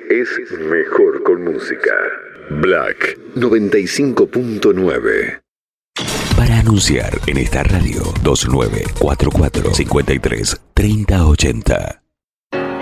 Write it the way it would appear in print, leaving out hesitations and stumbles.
es mejor con música. Black 95.9. Para anunciar en esta radio 2944 53 3080.